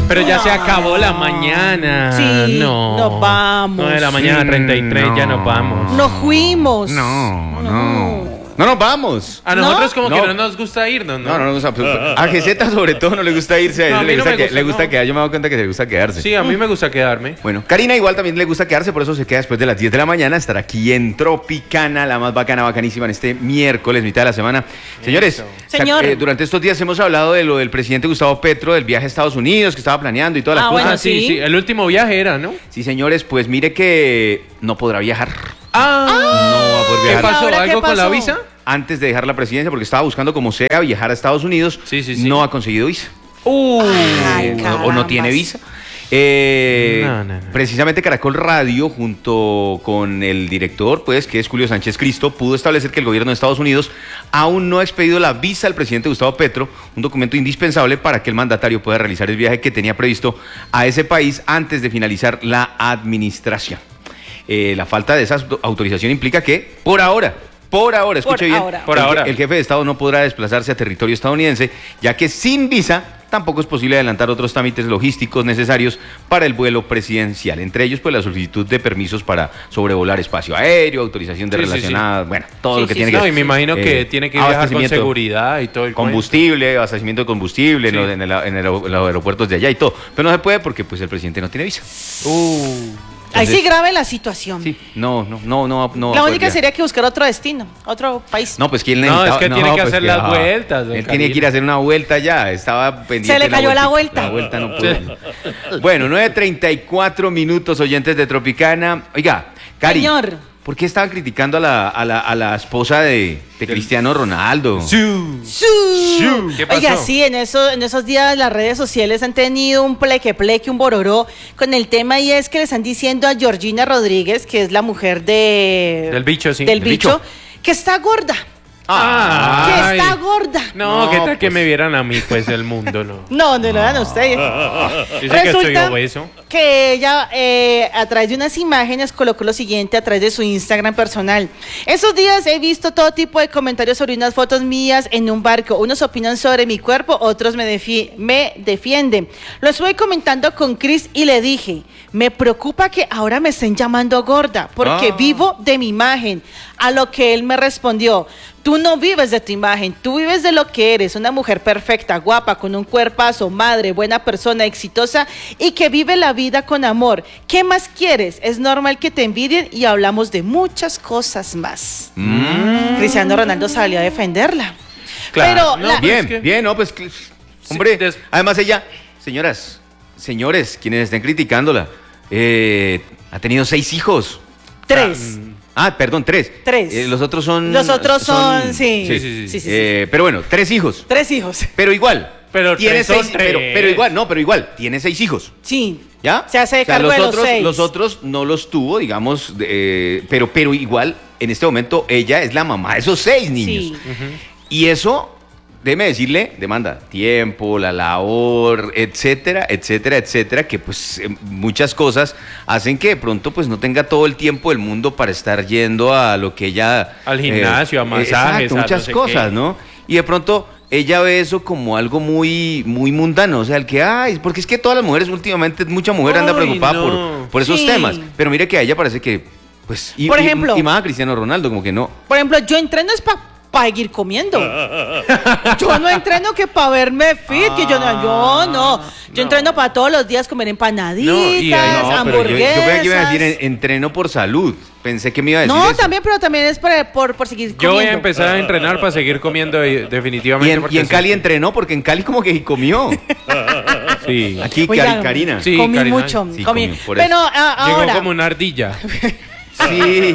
Pero ya se acabó la mañana. Sí, no. nos vamos. 9 de la mañana, 33, ya nos vamos. Nos fuimos. No nos vamos. A nosotros como que No. no nos gusta irnos, ¿no? No nos gusta. A GZ sobre todo no le gusta irse. A No, a él mí le no gusta, me gusta, le gusta no. quedar. Yo me he dado cuenta que le gusta quedarse. Sí, a mí me gusta quedarme. Bueno, Karina igual también le gusta quedarse, por eso se queda después de las 10 de la mañana. Estará aquí en Tropicana, la más bacana, bacanísima en este miércoles, mitad de la semana. Señores, Eso. Señor. durante estos días hemos hablado de lo del presidente Gustavo Petro, del viaje a Estados Unidos que estaba planeando y todas las Ah, cosas. bueno, sí, sí. sí. El último viaje era, ¿no? Sí, señores, pues mire que no podrá viajar. No va a poder ¿Qué viajar pasó? ¿Ahora qué ¿Algo con la pasó? visa? antes de dejar la presidencia porque estaba buscando como sea viajar a Estados Unidos. Sí, sí, sí. No ha conseguido visa. Ay, O no tiene carambas. visa. No. Precisamente Caracol Radio, junto con el director, pues, que es Julio Sánchez Cristo, pudo establecer que el gobierno de Estados Unidos aún no ha expedido la visa al presidente Gustavo Petro, un documento indispensable para que el mandatario pueda realizar el viaje que tenía previsto a ese país antes de finalizar la administración. La falta de esa autorización implica que, por ahora, escuche bien, Por ahora. el jefe de Estado no podrá desplazarse a territorio estadounidense, ya que sin visa tampoco es posible adelantar otros trámites logísticos necesarios para el vuelo presidencial. Entre ellos, pues, la solicitud de permisos para sobrevolar espacio aéreo, autorización de Sí, sí, relacionadas, bueno, todo Sí, lo que sí, tiene sí. que No, y me imagino que tiene que viajar con abastecimiento, seguridad y todo el combustible, abastecimiento de combustible Sí. en los aeropuertos de allá y todo. Pero no se puede porque, pues, el presidente no tiene visa. Ahí sí Entonces, grave la situación. Sí, no. La única sería que buscar otro destino, otro país. No, pues quién No, es que tiene que pues, hacer las vueltas, don Él tiene que ir Camilo. a hacer una vuelta ya. Estaba pendiente. Se le cayó la vuelta. La vuelta no pudo. Bueno, 9:34 minutos, oyentes de Tropicana. Oiga, Cari, Señor. ¿por qué estaban criticando a la esposa de Cristiano Ronaldo? ¿Qué pasó? Oiga, sí, en esos días las redes sociales han tenido un pleque, un bororó con el tema, y es que le están diciendo a Georgina Rodríguez, que es la mujer Del bicho, sí. del Del bicho, que está gorda. Ay. Que está gorda. No, ¿qué tal que pues. me vieran a mí, pues, el mundo, no? No lo dan ustedes. Dice que estoy obeso. Que ella, a través de unas imágenes, colocó lo siguiente a través de su Instagram personal. Esos días he visto todo tipo de comentarios sobre unas fotos mías en un barco. Unos opinan sobre mi cuerpo, otros me defienden. Lo estuve comentando con Chris y le dije, me preocupa que ahora me estén llamando gorda, porque vivo de mi imagen. A lo que él me respondió, tú no vives de tu imagen, tú vives de lo que eres, una mujer perfecta, guapa, con un cuerpazo, madre, buena persona, exitosa y que vive la vida con amor. ¿Qué más quieres? Es normal que te envidien y hablamos de muchas cosas más. Cristiano Ronaldo salió a defenderla. Claro, Pero no, la- Bien, Es que- bien, no, pues, hombre, des- además ella, señores, quienes estén criticándola, ha tenido 6 hijos. 3. Perdón, 3. 3. Los otros son... Los otros son, sí. Sí. Pero bueno, 3 hijos. 3 hijos. Pero igual. Pero tiene tres son 6, tres. pero igual, tiene 6 hijos. Sí. ¿Ya? Se hace cargo de los 6. Los otros no los tuvo, digamos, pero igual, en este momento, ella es la mamá de esos 6 niños. Sí. Y eso, déjeme decirle, demanda tiempo, la labor, etcétera, que pues muchas cosas hacen que de pronto pues no tenga todo el tiempo del mundo para estar yendo a lo que ella... Al gimnasio, a masajes, exacto, a muchas no sé cosas, qué. ¿no? Y de pronto ella ve eso como algo muy mundano, o sea, el que, porque es que todas las mujeres últimamente, mucha mujer anda Ay, preocupada no. por esos Sí. temas, pero mire que a ella parece que, pues... Por ejemplo. Y más a Cristiano Ronaldo, como que no. Por ejemplo, yo entreno es para seguir comiendo. Yo no entreno que para verme fit, que yo no. Yo entreno para todos los días comer empanaditas, Pero yo hamburguesas. pensé que iba a decir entreno por salud. Pensé que me iba a decir No, eso. pero también es por seguir comiendo. Yo voy a empezar a entrenar para seguir comiendo definitivamente. Y en sí. Cali entrenó, porque en Cali como que comió. Sí. Aquí, Oiga, Karina. Sí, comí Karina. mucho. Sí, comí. comí, por eso. Pero Llegó ahora, como una ardilla. Sí.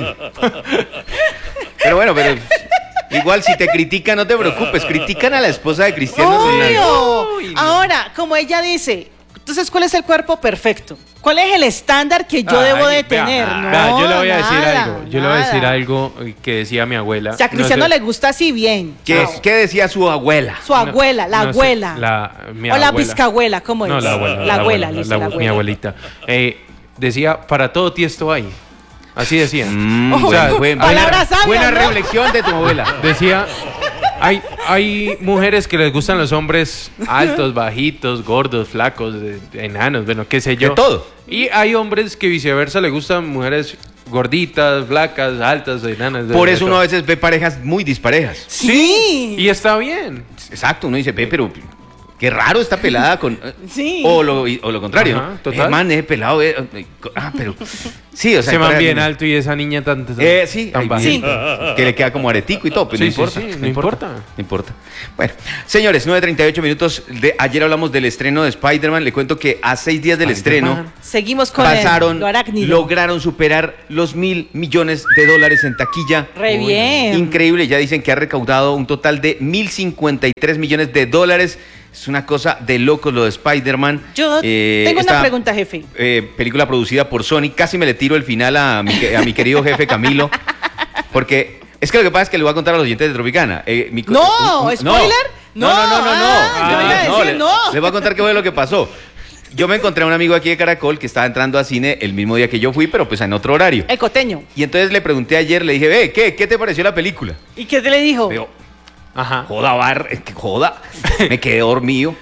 Pero bueno, igual si te critican, no te preocupes. Critican a la esposa de Cristiano Ronaldo. obvio. Ahora, como ella dice, entonces, ¿cuál es el cuerpo perfecto? ¿Cuál es el estándar que yo debo de tener? No, yo le voy a decir nada, algo. Yo le voy a decir nada. algo que decía mi abuela. O sea, a Cristiano No sé- le gusta así bien. ¿Qué decía su abuela? Su abuela, la no sé, abuela. mi o la abuela. bisabuela, ¿cómo es? No, la abuela. La abuela, listo, la Mi abuela. abuelita. Decía, para todo tiesto hay. Así decía. O sea, palabras sabias, buena ¿no? reflexión de tu abuela. Decía, Hay mujeres que les gustan los hombres altos, bajitos, gordos, flacos, enanos, bueno, qué sé yo. De todo. Y hay hombres que viceversa les gustan mujeres gorditas, flacas, altas, enanas. Por eso uno a todo. veces ve parejas muy disparejas. Sí. Y está bien. Exacto, uno dice, ve, pero qué raro esta pelada con... Sí. O lo contrario, Ajá, ¿no? total. Man, pelado, pero... Sí, o sea... Se van para- bien alto y esa niña tan sí, tan ahí bajita. bien, que le queda como aretico y todo, pero Sí, no sí, importa. sí, no importa. No importa. Bueno, señores, 9:38 minutos. Ayer hablamos del estreno de Spider-Man. Le cuento que a 6 días del Spider-Man. estreno Seguimos con pasaron, lo arácnido. lograron superar los $1.000 millones en taquilla. Re bien. Increíble, ya dicen que ha recaudado un total de $1.053 millones. Es una cosa de locos lo de Spider-Man. Yo tengo esta, una pregunta, jefe. película producida por Sony. Casi me le tiro el final a mi querido jefe Camilo. Porque es que lo que pasa es que le voy a contar a los oyentes de Tropicana. No, ¿spoiler? No. yo iba a decir no. Les voy a contar qué fue lo que pasó. Yo me encontré a un amigo aquí de Caracol que estaba entrando a cine el mismo día que yo fui, pero pues en otro horario. El coteño. Y entonces le pregunté ayer, le dije, ¿qué te pareció la película? ¿Y qué te le dijo? Veo, Ajá. joda, me quedé dormido.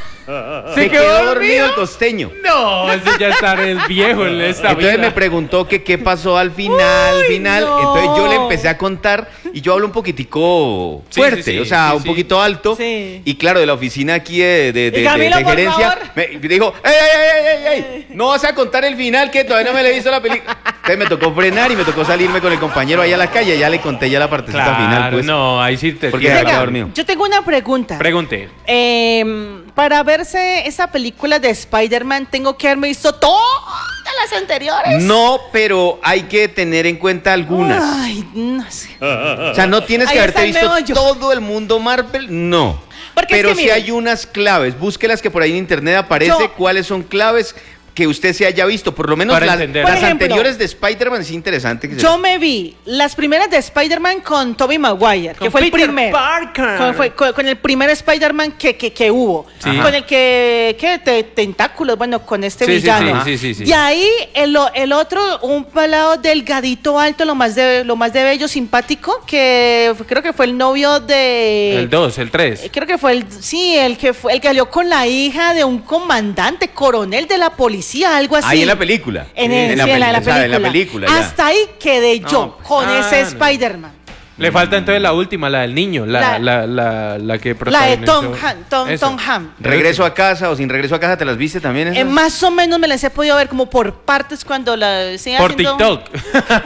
¿Se Me quedó dormido el costeño. No, ese ya está el viejo en esta Entonces vida. me preguntó que qué pasó al final, no. Entonces yo le empecé a contar y yo hablo un poquitico Sí, fuerte, sí, sí, o sea, sí, un sí. poquito alto. Sí. Y claro, de la oficina aquí de Camilo, por gerencia, favor. me dijo, ¡Ey! No vas a contar el final que todavía no me le he visto la película. Entonces me tocó frenar y me tocó salirme con el compañero ahí a la calle. Ya le conté ya la partecita Claro, final, pues. no, ahí sí te Porque tiene me quedé razón. dormido. Yo tengo una pregunta. Pregunte. Para verse esa película de Spider-Man, tengo que haberme visto todas las anteriores. No, pero hay que tener en cuenta algunas. Ay, no sé. O sea, no tienes que Ahí haberte está el visto meollo. todo el mundo Marvel, no. Porque es Pero que sí mire. hay unas claves, búsquelas que por ahí en internet aparece Yo- cuáles son claves que usted se haya visto, por lo menos Para las, entender. las Por ejemplo, anteriores de Spider-Man es interesante. Que se- Yo me vi las primeras de Spider-Man con Tobey Maguire, que Con fue el Peter primer. Parker. Con el primer Spider-Man que hubo. Sí. Con el tentáculos, bueno, con este Sí, sí, villano. sí. De ahí el otro, un pelado delgadito, alto, lo más de bello, simpático, que creo que fue el novio de. El 2, el 3. Creo que fue el que salió con la hija de un comandante, coronel de la policía, algo así. Ahí en la película. En la película. ya. Hasta ahí quedé yo No, con ah, ese no. Spider-Man. Le falta entonces la última, la del niño, la que La de protagonizó. Tom Eso. Ham. Regreso a casa o sin regreso a casa, ¿te las viste también? esas? Más o menos me las he podido ver como por partes cuando la estoy Por haciendo. TikTok.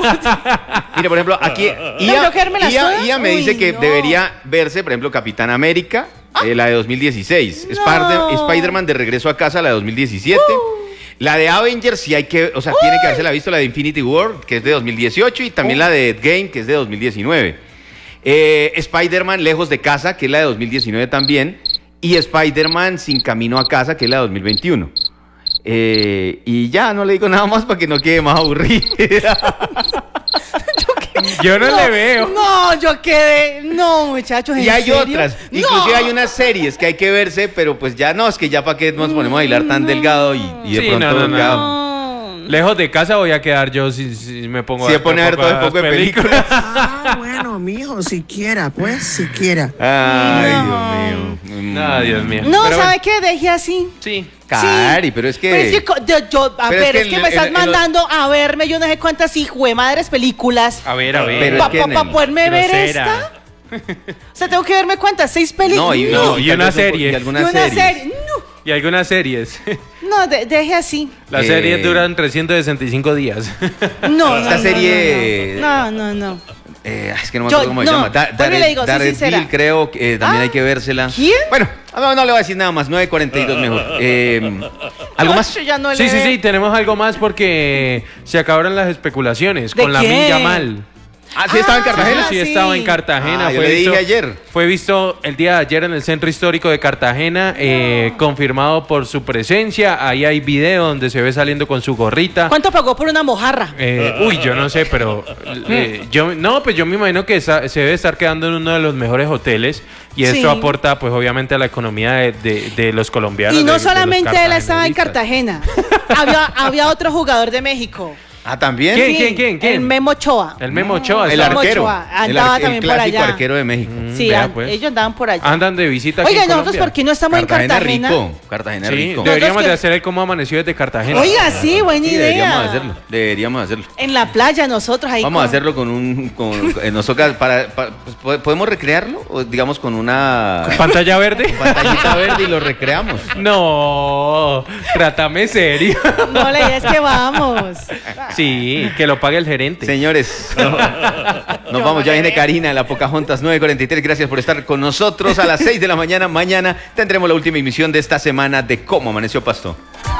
Mire, por ejemplo, aquí ¿Tengo que vérmelas todas? Ia me Uy, dice que no. debería verse, por ejemplo, Capitán América, la de 2016. No. Spider-Man de regreso a casa, la de 2017. La de Avengers sí hay que, o sea, tiene que haberse la visto, la de Infinity War, que es de 2018, y también la de Endgame, que es de 2019. Spider-Man Lejos de Casa, que es la de 2019 también, y Spider-Man Sin Camino a Casa, que es la de 2021. Y ya, no le digo nada más para que no quede más aburrida. Yo no le veo. No, yo quedé. No, muchachos. ¿en Y hay serio? otras, No. inclusive hay unas series que hay que verse, pero pues ya no, es que ya para qué nos ponemos a bailar tan delgado y de Sí, pronto no. ya- No. Lejos de casa voy a quedar yo si me pongo Si se pone a ver todo el poco de películas. Ah, bueno, mijo, siquiera, pues, siquiera. Ay, No. Dios mío. No, Dios mío. No, Pero ¿sabe qué? Dejé así. Sí. Cari, pero es que... Pero es que Pero es que me estás el- mandando a verme yo no sé cuántas hijuemadres películas A ver, a ver. Pero es que en para el- poderme ver Grosera. esta. O sea, tengo que verme cuántas, 6 películas. No, y, No, y tal una vez un po- serie. Y Y algunas una series. serie. Y algunas series. No, deje así. Las Eh, series duran 365 días. No, Esta no, serie- No. Es que no me Yo- acuerdo cómo se no, llama. vuelvo y le digo, soy Daredevil, sincera. creo que también hay que vérsela. ¿Quién? Bueno, no le voy a decir nada más. 9:42 mejor. ¿Algo más? Yo ya no Sí, le- sí, tenemos algo más porque se acabaron las especulaciones ¿De con Lamine qué? Yamal. Ah, sí, estaba en Cartagena. Sí, sí. estaba en Cartagena. Ah, yo le dije ayer. Fue visto el día de ayer en el Centro Histórico de Cartagena, confirmado por su presencia. Ahí hay video donde se ve saliendo con su gorrita. ¿Cuánto pagó por una mojarra? Yo no sé, pero pues yo me imagino que se debe estar quedando en uno de los mejores hoteles y esto Sí. aporta pues obviamente a la economía de los colombianos. Y no de los solamente él estaba en cartageneristas. Cartagena. había otro jugador de México. Ah, ¿también? ¿Quién? El Memo Ochoa. El Memo Ochoa. El está- arquero. Ochoa, andaba el también por clásico allá. arquero de México. Sí, Vea, pues. ellos andaban por allá. Andan de visita aquí Oiga, en nosotros, Colombia. ¿por qué no estamos en Cartagena? rico. Cartagena Sí, rico. deberíamos que- de hacer el cómo amaneció desde Cartagena. Oiga, sí, buena Sí, idea. deberíamos hacerlo. En la playa nosotros ahí. Vamos a hacerlo nos toca pues, ¿podemos recrearlo? O digamos con una ¿Pantalla verde? pantallita verde y lo recreamos. No, trátame serio. No, la idea es que vamos. Sí, que lo pague el gerente. Señores, nos vamos, ya viene Karina, la Pocahontas 9:43. Gracias por estar con nosotros a las 6 de la mañana. Mañana tendremos la última emisión de esta semana de Cómo Amaneció Pasto.